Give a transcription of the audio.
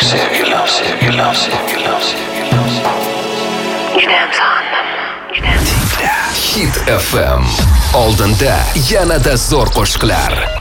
Judayam sog'indim. Hit FM. Oldinda yanada zo'r qo'shiqlar.